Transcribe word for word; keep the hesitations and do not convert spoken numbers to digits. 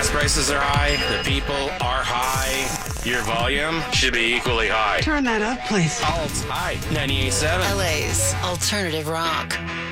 gas prices are high, the people are high. Your volume should be equally high. Turn that up, please. Alt high. ninety-eight point seven. L A's alternative rock.